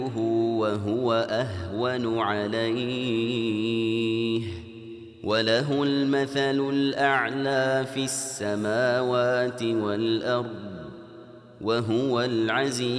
وهو أهون عليه وله المثل الأعلى في السماوات والأرض وهو العزيز